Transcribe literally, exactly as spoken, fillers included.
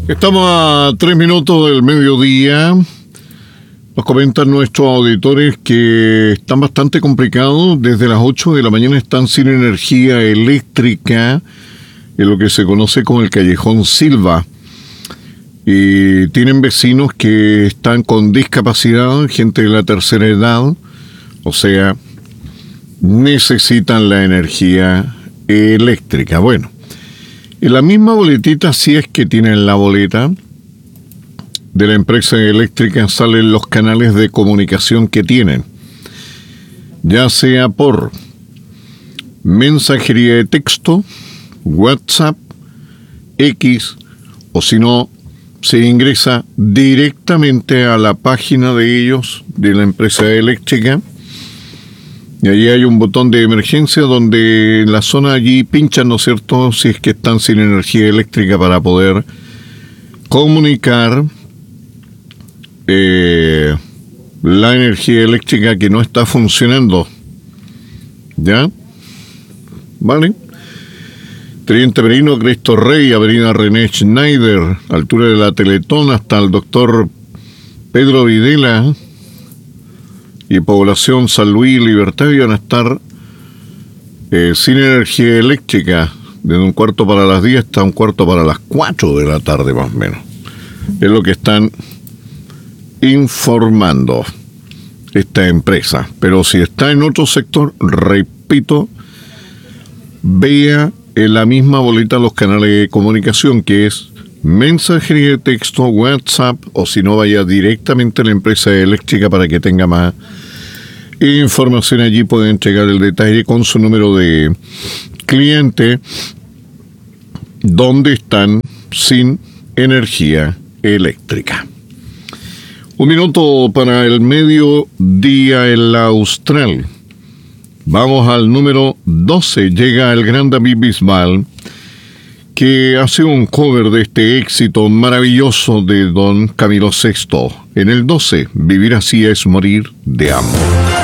Estamos a tres minutos del mediodía. Nos comentan nuestros auditores que están bastante complicados. Desde las ocho de la mañana están sin energía eléctrica en lo que se conoce como el Callejón Silva. Y tienen vecinos que están con discapacidad, gente de la tercera edad, o sea, necesitan la energía eléctrica. Bueno, en la misma boletita, si es que tienen la boleta de la empresa eléctrica, salen los canales de comunicación que tienen, ya sea por mensajería de texto, WhatsApp, X, o si no, se ingresa directamente a la página de ellos, de la empresa eléctrica, y allí hay un botón de emergencia donde en la zona allí pinchan, ¿no es cierto?, si es que están sin energía eléctrica para poder comunicar eh, la energía eléctrica que no está funcionando. ¿Ya? ¿Vale? Teniente Merino, Cristo Rey, Avenida René Schneider, altura de la Teletón, hasta el doctor Pedro Videla, y población San Luis y Libertad van a estar eh, sin energía eléctrica desde un cuarto para las diez hasta un cuarto para las cuatro de la tarde más o menos. Es lo que están informando esta empresa. Pero si está en otro sector, repito, vea en la misma boleta los canales de comunicación, que es mensajería de texto, WhatsApp, o si no, vaya directamente a la empresa eléctrica para que tenga más información. Allí puede entregar el detalle con su número de cliente donde están sin energía eléctrica. Un minuto para el mediodía en la Austral. Vamos al número doce. Llega el gran David Bisbal, que hace un cover de este éxito maravilloso de don Camilo sexto. En el doce, Vivir así es morir de amor.